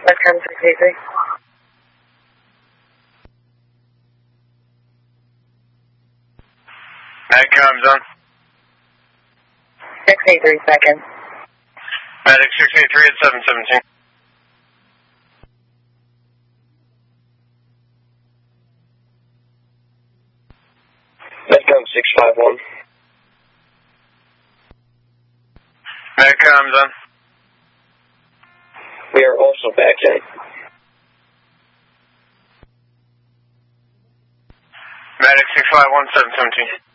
Medcom 683. Medcom zone. 683 seconds. Medic 683 at 717. Medcom 651. Medcom zone. We are also back in. Medic 651 717.